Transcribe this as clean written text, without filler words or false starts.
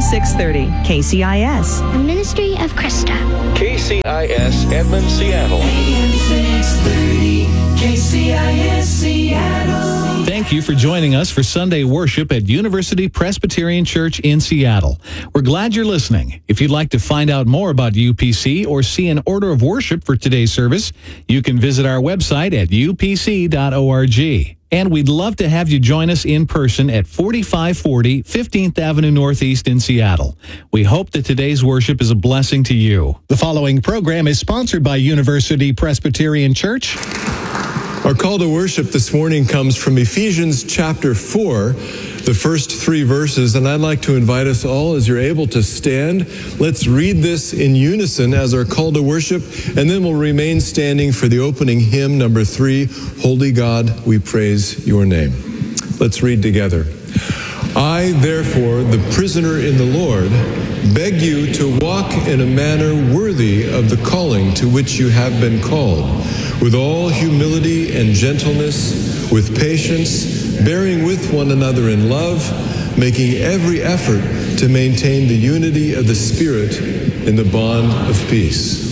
630 KCIS. The Ministry of Krista. KCIS Edmond, Seattle. AM 630 KCIS Seattle. Thank you for joining us for Sunday worship at University Presbyterian Church in Seattle. We're glad you're listening. If you'd like to find out more about UPC or see an order of worship for today's service, you can visit our website at upc.org. And we'd love to have you join us in person at 4540 15th Avenue Northeast in Seattle. We hope that today's worship is a blessing to you. The following program is sponsored by University Presbyterian Church. Our call to worship this morning comes from Ephesians chapter 4, the first 3 verses, and I'd like to invite us all, as you're able, to stand. Let's read this in unison as our call to worship, and then we'll remain standing for the opening hymn, number 3, Holy God, we praise your name. Let's read together. I, therefore, the prisoner in the Lord, beg you to walk in a manner worthy of the calling to which you have been called, with all humility and gentleness, with patience, bearing with one another in love, making every effort to maintain the unity of the Spirit in the bond of peace.